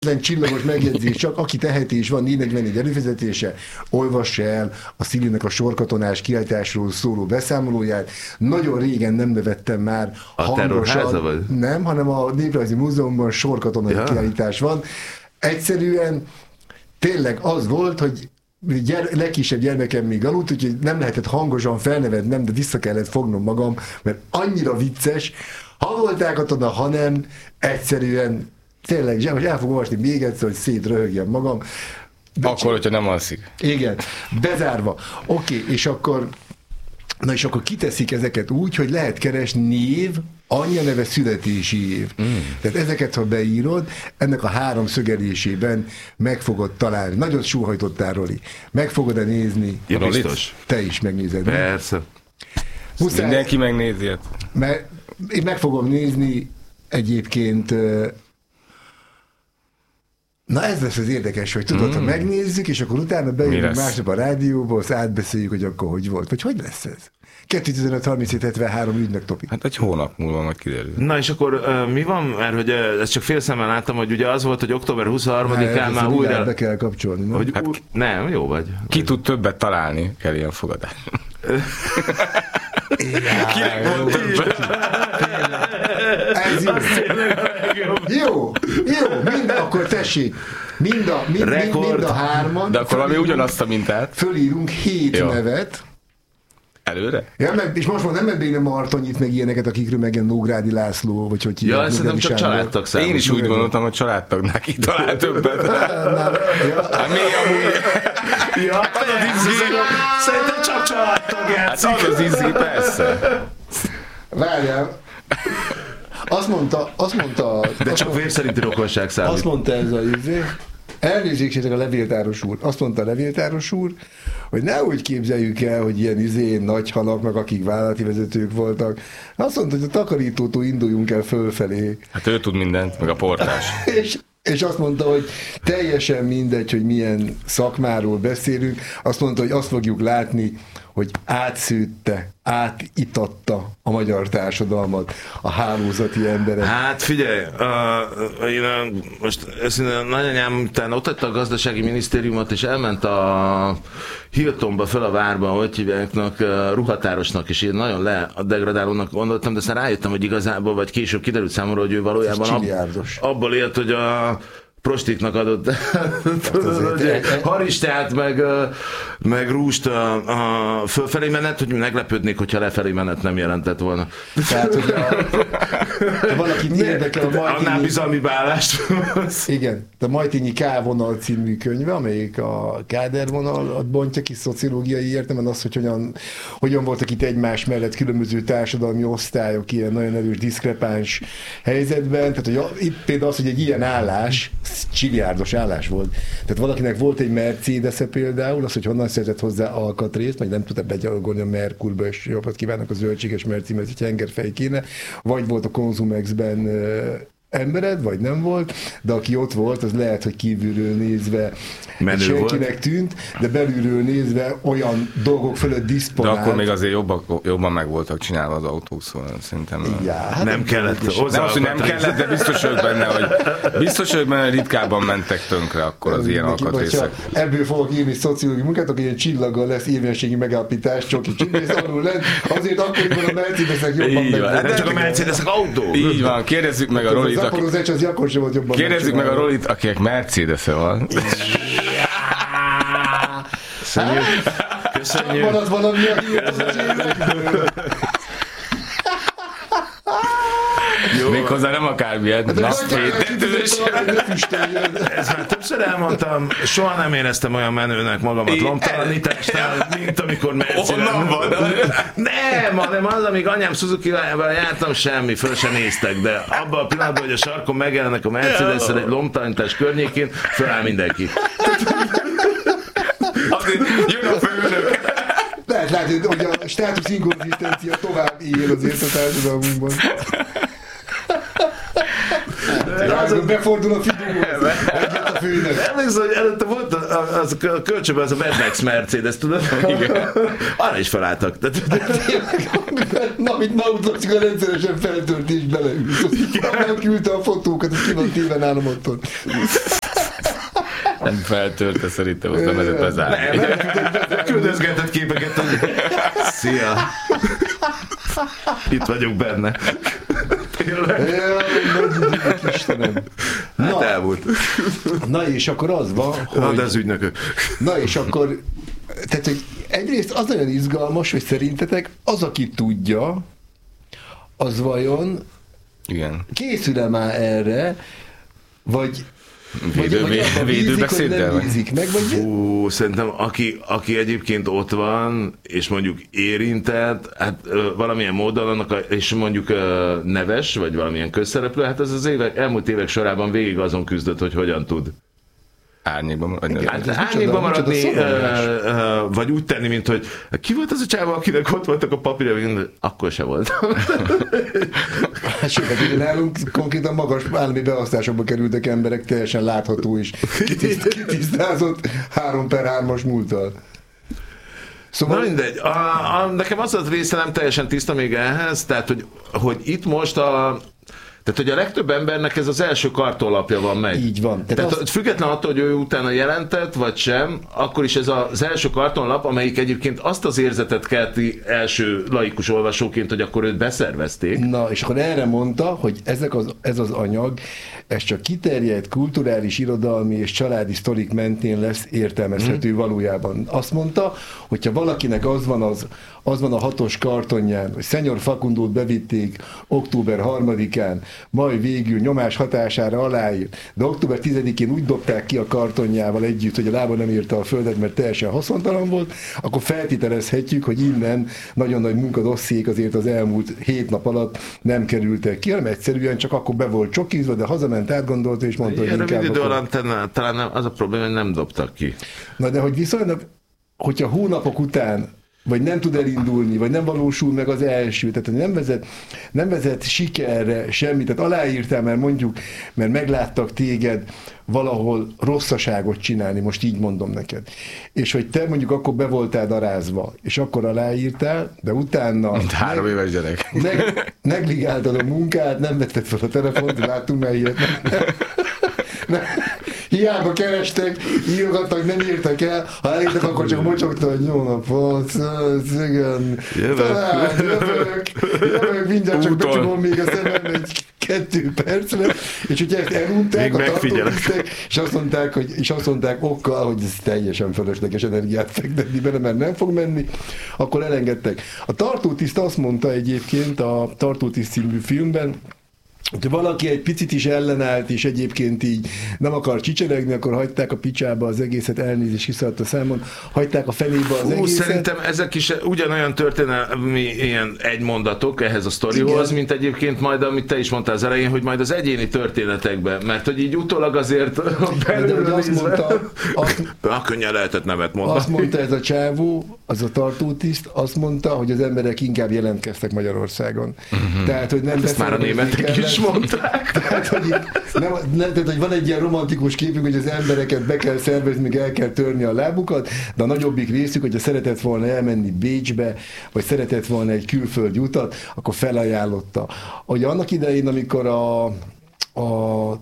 Csillagos megjegyzés, csak aki teheti és van 444 előfizetése, olvassa el a Szilinek a sorkatonás kiállításról szóló beszámolóját. Nagyon régen nem nevettem már a Terrorháza vagy? Nem, hanem a Néprajzi Múzeumban sorkatonai kiállítás van. Egyszerűen tényleg az volt, hogy legkisebb gyermekem még aludt, úgyhogy nem lehetett hangosan felnevetnem, de vissza kellett fognom magam, mert annyira vicces. Ha volták katona, ha nem, egyszerűen tényleg, hogy el fogom olvasni még egyszer, hogy szétröhögjem magam. De akkor, hogyha nem alszik. Igen, bezárva. Oké, és akkor kiteszik ezeket úgy, hogy lehet keresni név, anyja neve, születési év. Tehát ezeket, ha beírod, ennek a 3 szögelésében meg fogod találni. Nagyon sóhajtottál, Roli. Meg fogod-e nézni? Ja, biztos. Te is megnézed. Persze. Mindenki megnézi. Mert én meg fogom nézni egyébként. Na ez lesz az érdekes, hogy tudod, ha megnézzük, és akkor utána bejövünk másnap a rádióba, azt átbeszéljük, hogy akkor hogy volt. Vagy hogy lesz ez? 2015-37-73 ügynök topik. Hát egy hónap múlva majd kiderül. Na és akkor mi van? Mert hogy ezt csak félszemmel láttam, hogy ugye az volt, hogy október 23-án már újra... be kell kapcsolni. No? Hogy nem, jó vagy. Ki tud többet találni, kell ilyen fogadás. Kinek volt többet? Ez jó, akkor tessék. Mind a 3-an. De akkor valami ugyanazt a mintát. Fölírunk 7 nevet. Előre? Ja, és most már nem Medbéne Martonyit, meg ilyeneket, akikről meg ilyen Nógrádi László, vagy hogy ja, szerintem csak családtag számos. Én is úgy gondoltam, hogy családtagnak ki talál többet. Mi amúgy... Ja, az izgi. Szerintem csak családtag játszik. Hát az izgi, persze. Várjál. Azt mondta... De csak vérszerinti rokonság számít. Azt mondta ez a izé. Elnézésétek a levéltáros úr. Azt mondta a levéltáros úr, hogy ne úgy képzeljük el, hogy ilyen nagy halak, meg akik vállalati vezetők voltak. Azt mondta, hogy a takarítótól induljunk el fölfelé. Hát ő tud mindent, meg a portás. És azt mondta, hogy teljesen mindegy, hogy milyen szakmáról beszélünk. Azt mondta, hogy azt fogjuk látni, hogy átszőtte, átitatta a magyar társadalmat a hálózati emberek. Hát figyelj, én most nagyanyám után ott hagyta a gazdasági minisztériumot, és elment a Hiltonba, föl a várba, hogy hívjáknak, ruhatárosnak, és én nagyon ledegradálónak gondoltam, de aztán rájöttem, hogy igazából, vagy később kiderült számomra, hogy ő valójában abból élt, hogy a prostiknak adott haristát, meg rúst a fölfelé menet, hogy meglepődnék, hogyha lefelé menet nem jelentett volna. Tehát, hogy valakit érdekel a Majtényi... Annál bizalmi beállást. Igen, a Majtényi K-vonal című könyve, amelyik a Káder vonalat bontja ki szociológiai értelemben az, hogy hogyan voltak itt egymás mellett különböző társadalmi osztályok ilyen nagyon erős diszkrepáns helyzetben. Tehát hogy itt például az, hogy egy ilyen állás, csiliárdos állás volt. Tehát valakinek volt egy Mercedes-e például, az, hogy honnan szerzett hozzá alkatrészt, meg nem tudta begyalogolni a Merkurba, és jobbat kívánok a zöldséges merci, mert egy hengerfej kéne, vagy volt a Konzumexben embered, vagy nem volt, de aki ott volt, az lehet, hogy kívülről nézve senkinek tűnt, de belülről nézve olyan dolgok fölött diszponált. De akkor még azért jobban meg voltak csinálva az autók, szóval szerintem... Ja, hát nem kellett. Nem az, hogy nem kellett, de biztos vagyok benne, hogy ritkábban mentek tönkre akkor az ilyen alkatrészek. Ebből fogok írni szociológiai munkát, akkor ilyen csillaggal lesz érvényességi megállapítás, csoki csinálsz, alul lent, azért akkoriban a Mercedesek jobban meg. Nem csak a Mercedesek autó. Így van, kérdezzük meg a Rolit. Kérdezzük meg a Rolit, akinek Mercedes-e van. Köszönjük. Marad valami a hírozás évekből. Méghozzá nem akármilyen. Ez már többször elmondtam, soha nem éreztem olyan menőnek magamat lomtalanításnál, mint amikor Honnan van? Nem, hanem az, amíg anyám Suzuki-val jártam, semmi, föl se néztek, de abban a pillanatban, hogy a sarkon megjelennek a Mercedes-szel egy lomtalanítás környékén, föláll mindenki. Azért jön a főnök. Lehet látni, hogy a státusz inkonzisztencia tovább él azért a társadalmunkban. Azon befordul a fidóhoz. Egyet a főnek. Emlékszem, hogy előtte volt a kölcsönben az a Mad Max Mercedes, tudod? Igen. Arra is felálltak. Na, mint Nautacika rendszeresen feltölt és beleült. Nem küldte a fotókat, és ki van téve nálam otthon. Nem feltörte, szerintem azt nem ezért bezárni. Nem, küldözgetett képeket. Szia! Itt vagyok benne. Tényleg? Istenem. Hát elmúlt. Na és akkor az van, hogy... De az ügynökök. Na és akkor... Tehát, hogy egyrészt az nagyon izgalmas, hogy szerintetek az, aki tudja, az vajon Igen. készül-e már erre, vagy Védőbeszéddel? Meg, vagy... Szerintem aki egyébként ott van, és mondjuk érintett, hát valamilyen módon annak, és mondjuk neves, vagy valamilyen közszereplő, hát ez az elmúlt évek sorában végig azon küzdött, hogy hogyan tud. Árnyékban maradni. Hát árnyékban maradni, vagy úgy tenni, mint hogy ki volt az a csáva, akinek ott voltak a papírja, akkor se volt. Hát sőt, nálunk konkrétan magas állami beosztásokba kerültek emberek, teljesen látható is. Kitisztázott 3/3-as múlttal. Szóval... Na mindegy, nekem az a része nem teljesen tiszta még ehhez, tehát hogy itt most tehát, hogy a legtöbb embernek ez az első kartonlapja van meg. Így van. Tehát független attól, hogy ő utána jelentett, vagy sem, akkor is ez az első kartonlap, amelyik egyébként azt az érzetet kelti első laikus olvasóként, hogy akkor őt beszervezték. Na, és akkor erre mondta, hogy ez az anyag, ez csak kiterjedt kulturális, irodalmi és családi sztorik mentén lesz értelmezhető valójában. Azt mondta, hogyha valakinek az van a 6-os kartonján, hogy Szenyor Facundót bevitték október 3-án, majd végül nyomás hatására aláírt, de október 10-én úgy dobták ki a kartonjával együtt, hogy a lába nem érte a földet, mert teljesen haszontalan volt, akkor feltételezhetjük, hogy innen nagyon nagy munkadossziék azért az elmúlt 7 nap alatt nem kerültek ki, hanem egyszerűen csak akkor be volt csokizva, de hazament, átgondolta és mondta, hogy inkább... Idő alatt talán nem, az a probléma, hogy nem dobtak ki. Na de hogy viszonylag, hogyha hónapok után vagy nem tud elindulni, vagy nem valósul meg az első, tehát nem vezet sikerre semmit, tehát aláírtál, mert megláttak téged valahol rosszaságot csinálni, most így mondom neked. És hogy te mondjuk akkor be voltál darázva, és akkor aláírtál, de utána... Mint 3 éves gyerek. Negligáltad a munkát, nem vetted fel a telefont, láttunk már ilyet. Hiába kerestek, írgattak, nem írtak el, ha elértek, akkor csak mocsogta, hogy jó napot, igen, jövök, mindjárt csak becsomom még a szemem 2 percre, és hogyha ezt elunták, a tartótisztek, és azt mondták okkal, hogy ez teljesen fölösleges energiát fektetni bele, mert nem fog menni, akkor elengedtek. A tartótiszt azt mondta egyébként a Tartótiszt című filmben, hogy valaki egy picit is ellenállt, és egyébként így nem akar csicseregni, akkor hagyták a picsába az egészet, elnézést kiszaladt a számon, hagyták a fenébe az egészet. Szerintem ezek is ugyanolyan történelmi ilyen egymondatok ehhez a sztorihoz, igen, mint egyébként majd, amit te is mondtál az elején, hogy majd az egyéni történetekben, mert hogy így utólag azért belőle azt mondta, könnyen lehetett nevet mondani. Azt mondta ez a csávó, az a tartótiszt, azt mondta, hogy az emberek inkább jelentkeztek Magyarországon. Tehát, hogy nem ezt már a németek is mondták. Tehát, hogy van egy ilyen romantikus képünk, hogy az embereket be kell szervezni, még el kell törni a lábukat, de a nagyobbik részük, hogyha szeretett volna elmenni Bécsbe, vagy szeretett volna egy külföldi utat, akkor felajánlotta. Hogy annak idején, amikor a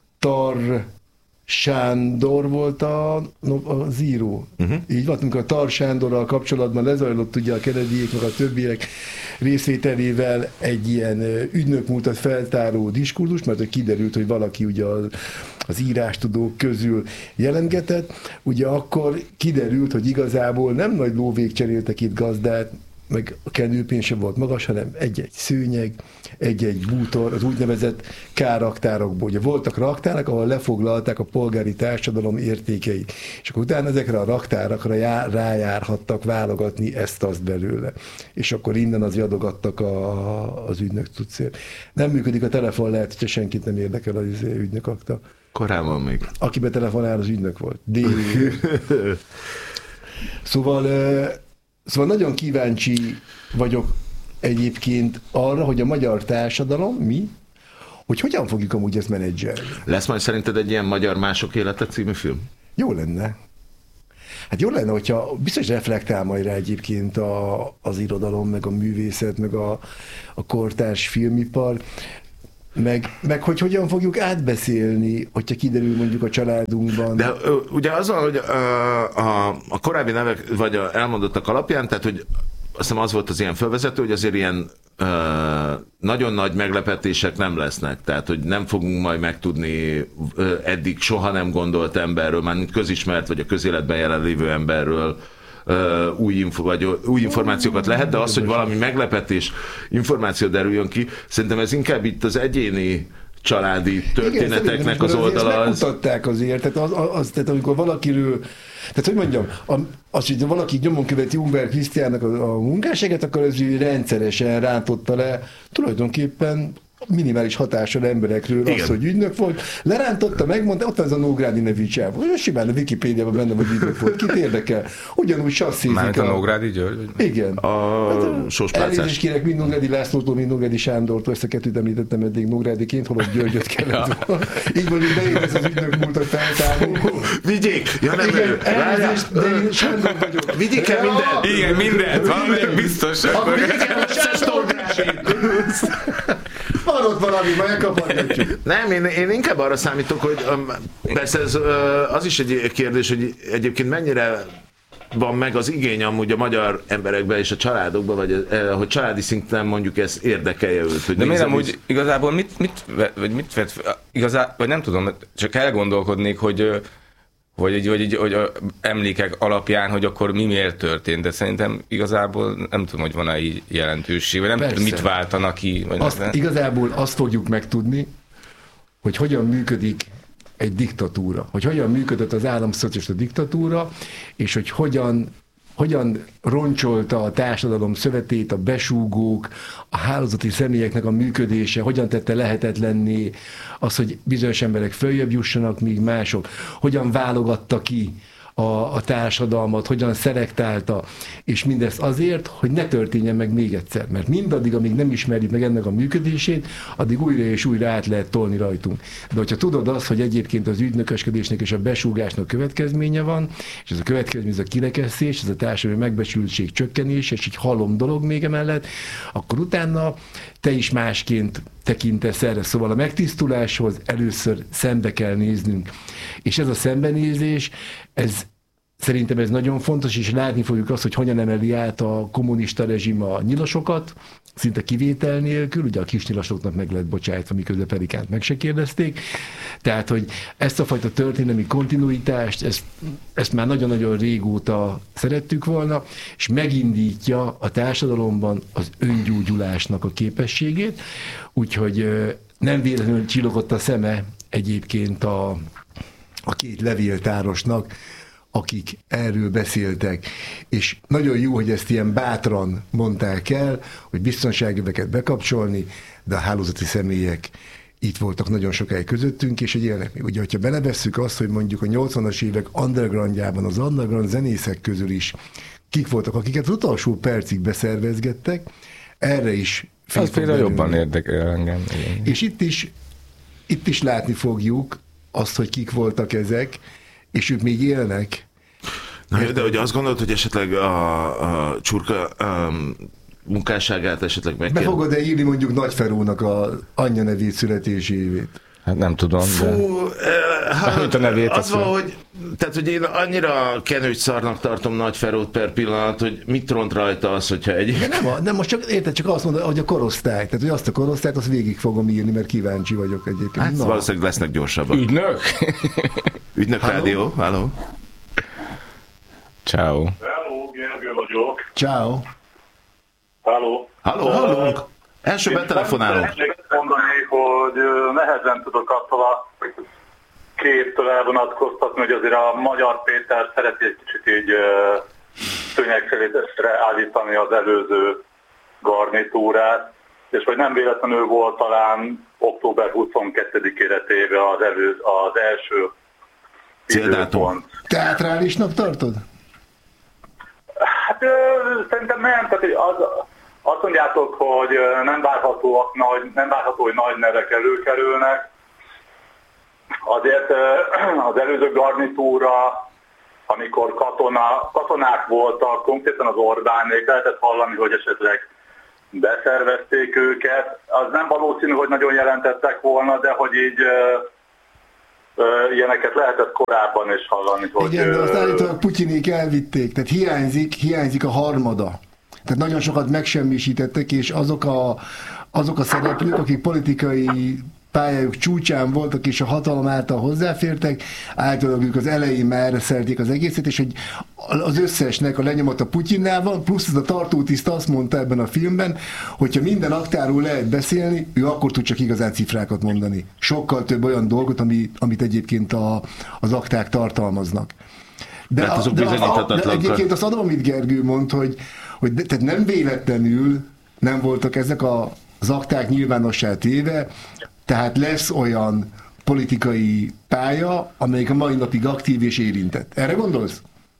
Sándor volt az író. Így van, amikor a Tar Sándorral kapcsolatban lezajlott ugye a Kennedy-ék, meg a többiek részvételével egy ilyen ügynökmúltat feltáró diskurzus, mert hogy kiderült, hogy valaki ugye az írástudók közül jelentgetett, ugye akkor kiderült, hogy igazából nem nagy lóvék cseréltek itt gazdát, meg a kenőpén sem volt magas, hanem egy-egy szőnyeg, egy-egy bútor, az úgynevezett K-raktárokból. Ugye voltak raktárak, ahol lefoglalták a polgári társadalom értékeit, és akkor utána ezekre a raktárakra rájárhattak válogatni ezt-azt belőle. És akkor innen az adogattak az ügynök cuccért. Nem működik a telefon, lehet, hogyha senkit nem érdekel az ügynök akta. Korábban még. Aki betelefonál, az ügynök volt. Szóval nagyon kíváncsi vagyok egyébként arra, hogy a magyar társadalom, hogy hogyan fogjuk amúgy ezt menedzselni. Lesz majd szerinted egy ilyen Magyar Mások Élete című film? Jó lenne. Hát jó lenne, hogyha biztos reflektál majd rá egyébként az irodalom, meg a művészet, meg a kortárs filmipar, meg hogy hogyan fogjuk átbeszélni, hogyha kiderül mondjuk a családunkban. De ugye azon, hogy a korábbi nevek, vagy elmondottak alapján, tehát hogy azt hiszem az volt az ilyen felvezető, hogy azért ilyen nagyon nagy meglepetések nem lesznek, tehát hogy nem fogunk majd megtudni eddig soha nem gondolt emberről, mármint közismert, vagy a közéletben jelenlévő emberről új információkat lehet, de az, hogy valami meglepetés információ derüljön ki, szerintem ez inkább itt az egyéni családi történeteknek az oldala. Ezt megmutatták azért, tehát amikor valakiről, tehát hogy mondjam, hogy valaki nyomon követi Ungver Krisztiánnak a munkásságet, akkor ez rendszeresen rántotta le tulajdonképpen minimális hatással emberekről. Igen. Az, hogy ügynök volt, lerántotta, megmondta, ott van ez a Nógrádi nevű csáv. Simán a Wikipédiában benne, hogy ügynök volt. Kit érdekel? Ugyanúgy sasszízik. Mármint a Nógrádi György? Igen. A Sóspálcás. Elnézést kérek mind Nógrádi Lászlótól, mind Nógrádi Sándortól, ezt a kettőt említettem eddig Nógrádiként, holott Györgyöt kellett volna. Így mondjuk beírt ez az ügynök múlt a feltáró. Vigyék! Ja, nem igen, elnézést, de én Sándor vagyok. Vigyék el mindent! Igen, mindent. Valamelyik biztos. Akkor vigyék el a Sándor. Van ott valami, majd elkapargatjuk. Nem, én inkább arra számítok, hogy persze ez az is egy kérdés, hogy egyébként mennyire van meg az igény amúgy a magyar emberekben és a családokban, vagy hogy családi szinten mondjuk ez érdekelje őt. Hogy de miért nem úgy igazából vagy nem tudom, csak elgondolkodnék, hogy emlékek alapján, hogy akkor miért történt, de szerintem igazából nem tudom, hogy van-e így jelentőség, vagy nem tudom, mit váltanak ki. Igazából azt fogjuk megtudni, hogy hogyan működik egy diktatúra, hogy hogyan működött az államszocialista diktatúra, és hogy hogyan roncsolta a társadalom szövetét, a besúgók, a hálózati személyeknek a működése, hogyan tette lehetetlenné az, hogy bizonyos emberek följebb jussanak, míg mások, hogyan válogatta ki a társadalmat, hogyan szelektálta, és mindezt azért, hogy ne történjen meg még egyszer. Mert mindaddig, amíg nem ismerjük meg ennek a működését, addig újra és újra át lehet tolni rajtunk. De hogyha tudod azt, hogy egyébként az ügynökösködésnek és a besúgásnak következménye van, és ez a következmény, ez a kirekesztés, ez a társadalmi megbecsültség csökkenés, és így halom dolog még emellett, akkor utána te is másként tekintesz erre. Szóval a megtisztuláshoz először szembe kell néznünk. És ez a szembenézés, szerintem ez nagyon fontos, és látni fogjuk azt, hogy hogyan emeli át a kommunista rezsim a nyilasokat, szinte kivétel nélkül, ugye a kis nyilasoknak meg lett bocsájtva, miközben Perikánt meg se kérdezték. Tehát, hogy ezt a fajta történelmi kontinuitást, ezt már nagyon-nagyon régóta szerettük volna, és megindítja a társadalomban az öngyógyulásnak a képességét, úgyhogy nem véletlenül csillogott a szeme egyébként a két levéltárosnak, akik erről beszéltek. És nagyon jó, hogy ezt ilyen bátran mondták el, hogy biztonságöveket bekapcsolni, de a hálózati személyek itt voltak nagyon sokáig közöttünk, és hogy élnek még. Ugye, hogyha belevesszük azt, hogy mondjuk a 80-as évek undergroundjában, az underground zenészek közül is kik voltak, akiket az utolsó percig beszervezgettek, erre is az például jobban érdekel engem. És itt is látni fogjuk azt, hogy kik voltak ezek, és ők még élnek. Na jó, de hogy azt gondolod, hogy esetleg a Csurka munkásságát esetleg meg kell... Be fogod-e írni mondjuk Nagyferónak az anyja nevét, születési évét? Hát nem tudom, a nevét az van, hogy, tehát, hogy én annyira kenőgyszarnak tartom Nagyferót per pillanat, hogy mit ront rajta az, hogyha egy... De nem, most csak azt mondom, hogy a korosztály, tehát hogy azt a korosztályt, azt végig fogom írni, mert kíváncsi vagyok egyébként. Hát valószínűleg lesznek gyorsabbak. Ügynök? Ügynök rádió, halló. Ciao. Hello, Gergő vagyok. Ciao. Halló. Hallunk. Első betelefonálunk. Mondani, hogy nehezen tudok attól a képtől elvonatkoztatni, hogy azért a Magyar Péter szereti egy kicsit így szőnyegszerítésre állítani az előző garnitúrát, és hogy nem véletlenül volt talán október 22-ére téve az első időpont. Teátrálisnak tartod? Hát szerintem nem, tehát Azt mondjátok, hogy nem várható, hogy nagy nevek előkerülnek. Azért az előző garnitúra, amikor katonák voltak, konkrétan az Orbánék, lehetett hallani, hogy esetleg beszervezték őket. Az nem valószínű, hogy nagyon jelentettek volna, de hogy így ilyeneket lehetett korábban is hallani. Hogy, igen, de azt állítólag Putyinék elvitték, tehát hiányzik a harmada. Tehát nagyon sokat megsemmisítettek, és azok a szereplők, akik politikai pályájuk csúcsán voltak, és a hatalom által hozzáfértek, általában ők az elején már erre szerették az egészet, és hogy az összesnek a lenyomata Putyinnál van, plusz ez a tartótiszt azt mondta ebben a filmben, hogyha minden aktáról lehet beszélni, ő akkor tud csak igazán cifrákat mondani. Sokkal több olyan dolgot, amit egyébként az akták tartalmaznak. De egyébként azt adom, amit Gergő mond, hogy tehát nem véletlenül nem voltak ezek az akták nyilvánossá téve, tehát lesz olyan politikai pálya, amelyik a mai napig aktív és érintett. Erre gondolsz?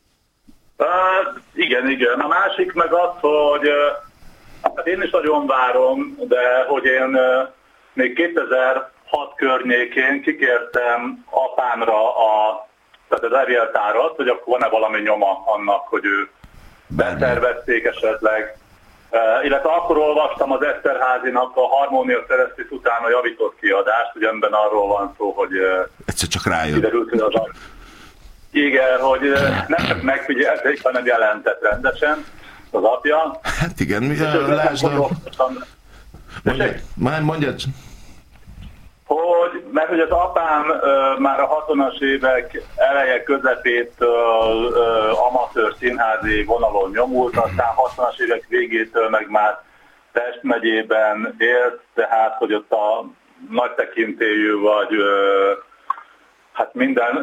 Igen. A másik meg az, hogy hát én is nagyon várom, de hogy én még 2006 környékén kikértem apámra tehát az levéltárat, hogy akkor van-e valami nyoma annak, hogy ő betervezték esetleg. Illetve akkor olvastam az Eszterházinak a Harmónia Szeresztés után a javított kiadást, hogy ebben arról van szó, hogy egyszer csak rájön. Kiderült, hogy igen, hogy nem csak megfigyelték, hanem jelentett rendesen az apja. Hát igen, lásd mondjad. Mert hogy az apám már a 60-as évek eleje közepétől amatőr színházi vonalon nyomult, aztán 60-as évek végétől meg már Pest megyében élt, tehát hogy ott a nagy tekintélyű vagy hát minden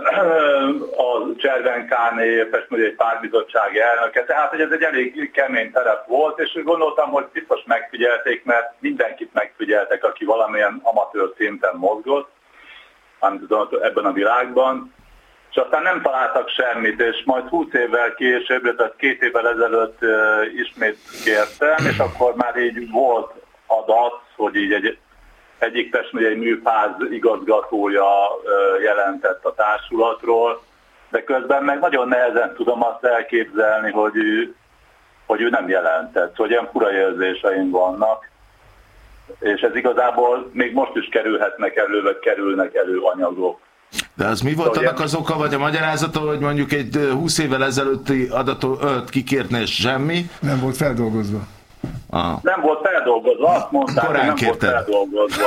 a Cservenkáné, Pest megyei pártbizottság elnöke, tehát hogy ez egy elég kemény terep volt, és úgy gondoltam, hogy biztos megfigyelték, mert mindenkit megfigyeltek, aki valamilyen amatőr szinten mozgott ebben a világban, és aztán nem találtak semmit, és majd 20 évvel később, tehát 2 évvel ezelőtt ismét kértem, és akkor már így volt adat, hogy így egyik Pest megyei műfáz igazgatója jelentett a társulatról, de közben meg nagyon nehezen tudom azt elképzelni, hogy ő nem jelentett, hogy ilyen fura érzéseim vannak, és ez igazából még most is kerülhetnek elő, vagy kerülnek elő anyagok. De az mi volt annak az oka, vagy a magyarázata, hogy mondjuk egy 20 évvel ezelőtti adatot kikértne, és semmi? Nem volt feldolgozva. Nem volt feldolgozva, azt mondták, hogy nem volt feldolgozva.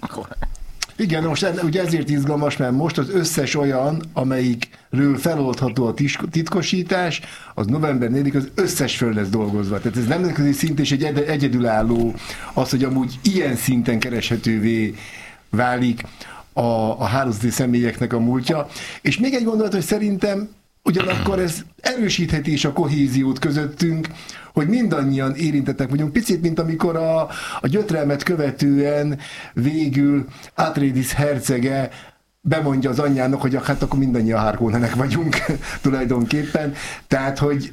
Igen, most ugye ezért izgalmas, mert most az összes olyan, amelyikről feloldható a titkosítás, az november 4-ig az összes föl lesz dolgozva. Tehát ez nemzetközi szint és egy egyedülálló az, hogy amúgy ilyen szinten kereshetővé válik a hálózati személyeknek a múltja. És még egy gondolat, hogy szerintem ugyanakkor ez erősítheti is a kohéziót közöttünk, hogy mindannyian érintettek vagyunk. Picit, mint amikor a gyötrelmet követően végül Atreides hercege bemondja az anyjának, hogy hát akkor mindannyian Harkonnenek vagyunk tulajdonképpen. Tehát, hogy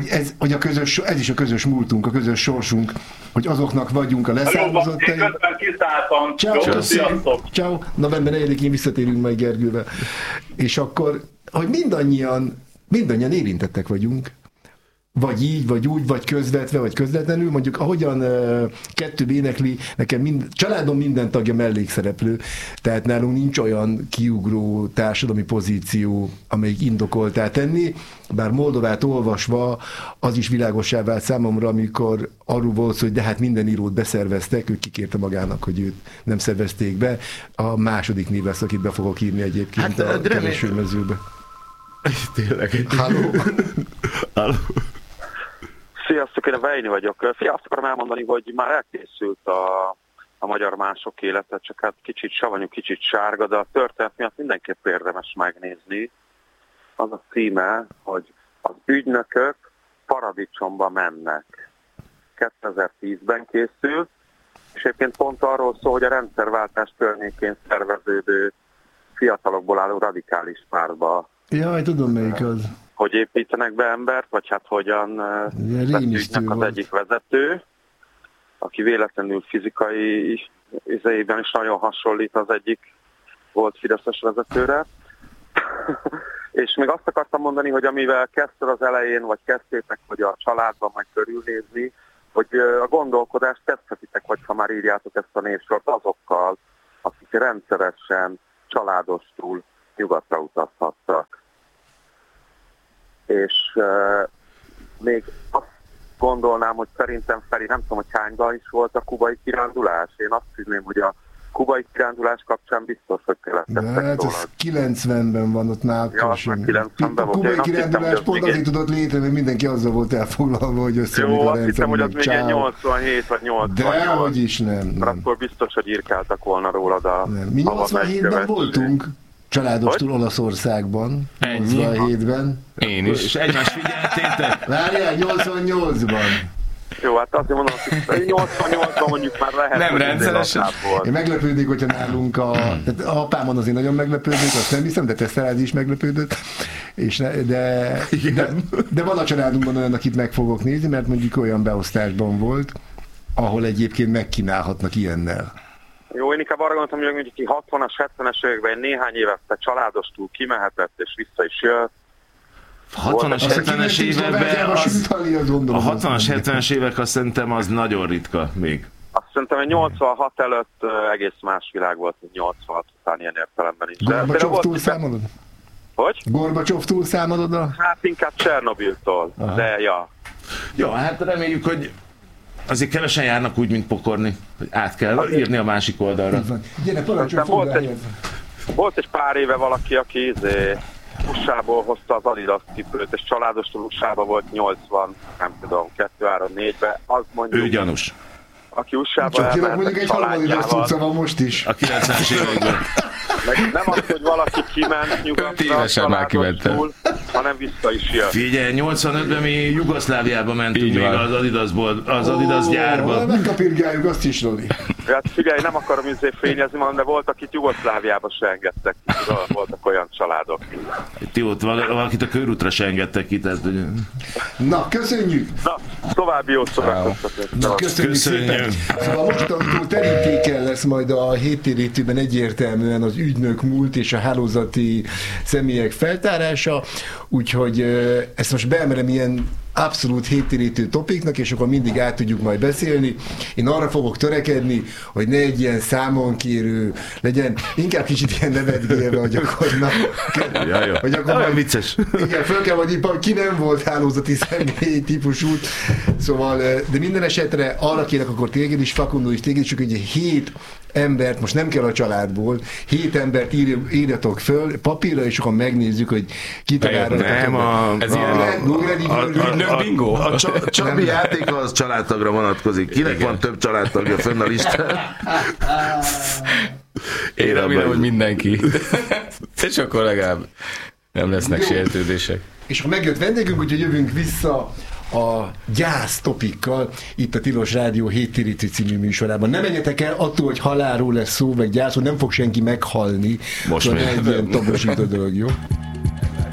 ez is a közös múltunk, a közös sorsunk, hogy azoknak vagyunk a leszármazottai. Én közben kiszálltam. Ciao. November 4-én visszatérünk majd Gergővel. És akkor, hogy mindannyian érintettek vagyunk. Vagy így, vagy úgy, vagy közvetve, vagy közvetlenül. Mondjuk, ahogyan Kettő énekli, nekem családom minden tagja mellékszereplő, tehát nálunk nincs olyan kiugró társadalmi pozíció, amelyik indokoltá tenni, bár Moldovát olvasva az is világossá vált számomra, amikor arról volt, hogy de hát minden írót beszerveztek, ő kikérte magának, hogy őt nem szervezték be. A második név lesz, akit be fogok írni egyébként hát, a keresőmezőbe. Tényleg. Halló. Sziasztok, én a Vejni vagyok. Azt akarom elmondani, hogy már elkészült a magyar mások élete, csak hát kicsit savanyú, kicsit sárga, de a történet miatt mindenképp érdemes megnézni. Az a címe, hogy az ügynökök paradicsomba mennek. 2010-ben készült, és egyébként pont arról szól, hogy a rendszerváltás környékén szerveződő fiatalokból álló radikális pártba. Jaj, tudom melyik az. Hogy építenek be embert, vagy hát hogyan ügynek az egyik vezető. aki véletlenül fizikai izeiben is nagyon hasonlít az egyik volt fideszes vezetőre. És még azt akartam mondani, hogy amivel kezdted az elején, vagy kezdtétek, hogy a családban majd körülnézni, hogy a gondolkodást kezdhetitek, hogyha már írjátok ezt a névsort azokkal, akik rendszeresen családostul nyugatra utazhattak. És még azt gondolnám, hogy szerintem Feri, nem tudom, hogy hányban is volt a kubai kirándulás. Én azt hinném, hogy a kubai kirándulás kapcsán biztos, hogy keletkeztek hát ez 90-ben van ott nálunk. Ja, 90-ben a kubai kirándulás pont azért tudott létre, mert mindenki azzal volt elfoglalva, hogy összeomlik a rendszer. Jó, azt hiszem, hogy az még 87 vagy 88. Dehogy is nem. Akkor biztos, hogy írkáltak volna rólad a... Nem. Mi 87-ben voltunk családostul Olaszországban. 87-ben. Én is. És egymást figyeltétek? Várjál, 88-ban. Jó, hát azért mondom, hogy 88-ban mondjuk már lehet. Nem rendszeresen. Én meglepődnék, hogyha nálunk tehát a apámon azért nagyon meglepődött, azt nem hiszem, de Teszterádi is meglepődött. De van a családunkban olyan, akit meg fogok nézni, mert mondjuk olyan beosztásban volt, ahol egyébként megkínálhatnak ilyennel. Jó, én inkább arra gondoltam, hogy mondjuk 60-as, 70-es években néhány évet kimehetett és vissza is jött. 60-as, 70-es években a 60-as, 70-es évek azt szerintem az nagyon ritka még. Azt szerintem, hogy 86 előtt egész más világ volt, mint 86 után ilyen értelemben is. Gorbacsov túlszámolod? Hogy? Gorbacsov túlszámolod? Hát inkább Csernobiltól, de ja. Jó, hát reméljük, hogy azért kevesen járnak úgy, mint pokorni, hogy át kell írni a másik oldalra. Gyere, parancsolj, volt egy pár éve valaki, aki USA-ból hozta az Adidas cipőt, és családostól USA-ba volt 80, nem tudom, 2-3-4-ben, az mondjuk... Ő gyanús. Aki USA-ba elmehetett családjával... most is. A 90-es években. Nem az, hogy valaki kiment nyugatra családostul, hanem vissza is jön. Figyelj, 85-ben mi Jugoszláviába mentünk még az Adidasból, az Adidas gyárba. Megkapirgáljuk azt is, Roli. Hát figyelj, nem akarom fényezni, de volt, akit Jugoszláviába se engedtek ki, voltak olyan családok. Ti ott valakit a körútra se engedtek ki, tehát... Na, köszönjük! Na, további jót szórakoztatót. Na, köszönjük szépen! Szóval mostantól terítéken lesz majd a héttérítőben egyértelműen az ügynök múlt és a hálózati személyek feltárása, úgyhogy ezt most beemelem ilyen abszolút héttérítő topiknak, és akkor mindig át tudjuk majd beszélni. Én arra fogok törekedni, hogy ne egy ilyen számonkérő legyen, inkább kicsit ilyen nevetgélve, hogy akkor hogy akkor majd vicces. Igen, föl kell vagy ki nem volt hálózati személy típusú. Szóval, de minden esetre arra kérek akkor téged is, Fakundo is téged is, hogy 7 embert, most nem kell a családból, 7 embert írjatok föl papírra, és akkor megnézzük, hogy kitalálnak. Nem, ez ilyen bingo. A Csabi játéka az családtagra vonatkozik. Kinek van több családtagja fönn a listán? Én remélem, hogy mindenki. És akkor legalább nem lesznek sértődések. És akkor megjött vendégünk, úgyhogy jövünk vissza a gyász topikkal itt a Tilos Rádió héttérítő című műsorában. Ne menjetek el attól, hogy halálról lesz szó, meg gyászról, nem fog senki meghalni. Most szóval egy ilyen tabosító dolog, jó?